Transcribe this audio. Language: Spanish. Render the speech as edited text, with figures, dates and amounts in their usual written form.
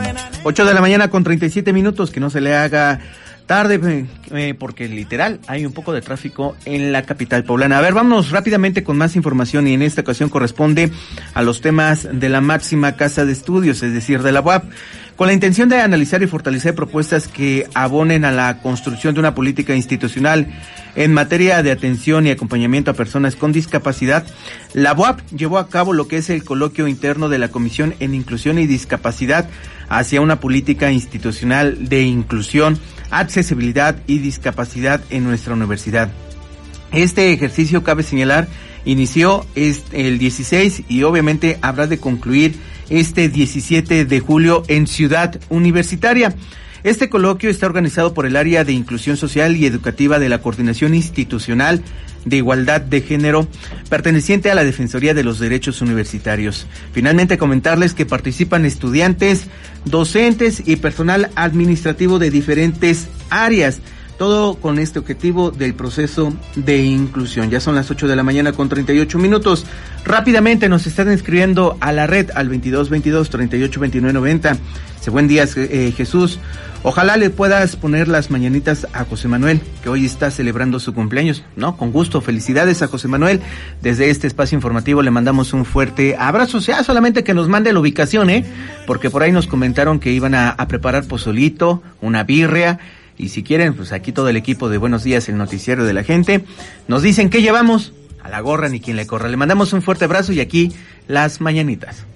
8 de la mañana con 37 minutos, que no se le haga tarde, porque literal hay un poco de tráfico en la capital poblana. A ver, vámonos rápidamente con más información, y en esta ocasión corresponde a los temas de la máxima casa de estudios, es decir, de la UAP, con la intención de analizar y fortalecer propuestas que abonen a la construcción de una política institucional en materia de atención y acompañamiento a personas con discapacidad. La UAP llevó a cabo lo que es el coloquio interno de la Comisión en Inclusión y Discapacidad hacia una política institucional de inclusión, accesibilidad y discapacidad en nuestra universidad. Este ejercicio, cabe señalar, inició el 16 y obviamente habrá de concluir este 17 de julio en Ciudad Universitaria. Este coloquio está organizado por el Área de Inclusión Social y Educativa de la Coordinación Institucional de Igualdad de Género, perteneciente a la Defensoría de los Derechos Universitarios. Finalmente, comentarles que participan estudiantes, docentes y personal administrativo de diferentes áreas, todo con este objetivo del proceso de inclusión. Ya son las 8 de la mañana con 38 minutos. Rápidamente nos están escribiendo a la red al 2222-382990. Buen día, Jesús. Ojalá le puedas poner las mañanitas a José Manuel, que hoy está celebrando su cumpleaños. No, con gusto. Felicidades a José Manuel. Desde este espacio informativo le mandamos un fuerte abrazo. Sea solamente que nos mande la ubicación, porque por ahí nos comentaron que iban a preparar pozolito, una birria. Y si quieren, pues aquí todo el equipo de Buenos Días, el noticiero de la gente, nos dicen qué llevamos. A la gorra ni quien le corra. Le mandamos un fuerte abrazo y aquí las mañanitas.